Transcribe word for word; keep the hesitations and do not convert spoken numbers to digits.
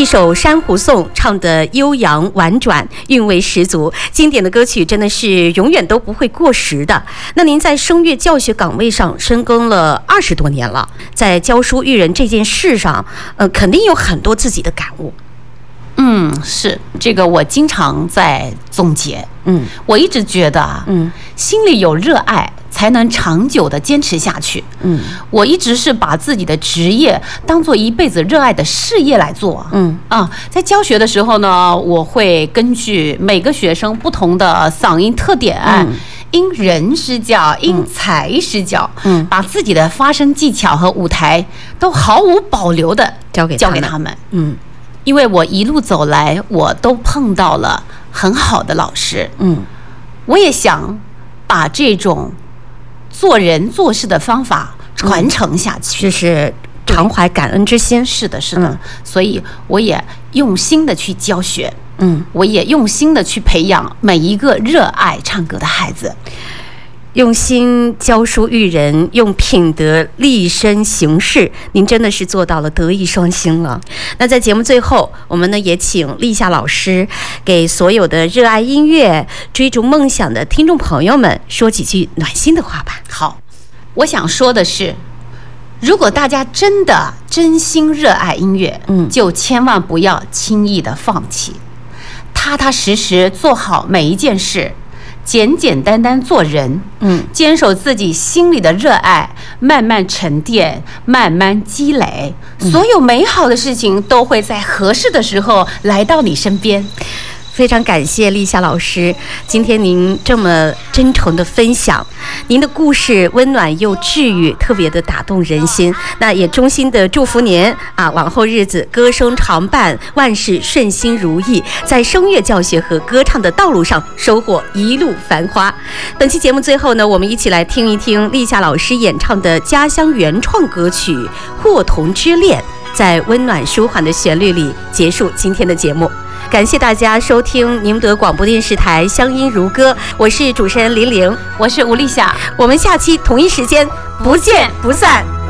一首《珊瑚颂》唱得悠扬婉转，韵味十足，经典的歌曲真的是永远都不会过时的。那您在声乐教学岗位上深耕了二十多年了，在教书育人这件事上，呃，肯定有很多自己的感悟。 嗯，是这个，我经常在总结。嗯，我一直觉得啊，嗯，心里有热爱才能长久的坚持下去。嗯，我一直是把自己的职业当做一辈子热爱的事业来做。嗯啊，在教学的时候呢，我会根据每个学生不同的嗓音特点。嗯，因人施教，因材施教，嗯，把自己的发声技巧和舞台都毫无保留的交给交给他们。 嗯。 因为我一路走来，我都碰到了很好的老师，嗯，我也想把这种做人做事的方法传承下去， 这是常怀感恩之心。 是的，是的，嗯，所以我也用心的去教学，嗯，我也用心的去培养每一个热爱唱歌的孩子。 用心教书育人，用品德立身行事，您真的是做到了德艺双馨了。那在节目最后，我们呢也请立夏老师给所有的热爱音乐、追逐梦想的听众朋友们说几句暖心的话吧。 好，我想说的是，如果大家真的真心热爱音乐，嗯，就千万不要轻易的放弃，踏踏实实做好每一件事。简简单单做人，嗯，坚守自己心里的热爱，慢慢沉淀，慢慢积累，嗯，所有美好的事情都会在合适的时候来到你身边。 非常感谢立夏老师，今天您这么真诚的分享，您的故事温暖又治愈，特别的打动人心。那也衷心的祝福您啊，往后日子歌声常伴，万事顺心如意，在声乐教学和歌唱的道路上收获一路繁花。本期节目最后呢，我们一起来听一听立夏老师演唱的家乡原创歌曲《霍童之恋》，在温暖舒缓的旋律里结束今天的节目。感谢大家收听宁德广播电视台乡音如歌，我是主持人林玲， 我是吴立夏， 我们下期同一时间不见不散。